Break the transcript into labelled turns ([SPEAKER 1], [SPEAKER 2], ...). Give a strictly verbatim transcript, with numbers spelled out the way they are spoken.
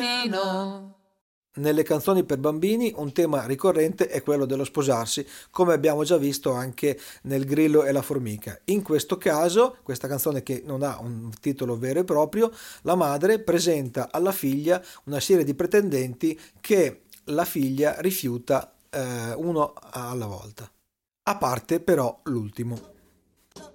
[SPEAKER 1] Nelle canzoni per bambini un tema ricorrente è quello dello sposarsi, come abbiamo già visto anche nel Grillo e la formica. In questo caso, questa canzone che non ha un titolo vero e proprio, la madre presenta alla figlia una serie di pretendenti che la figlia rifiuta eh, uno alla volta. A parte però l'ultimo.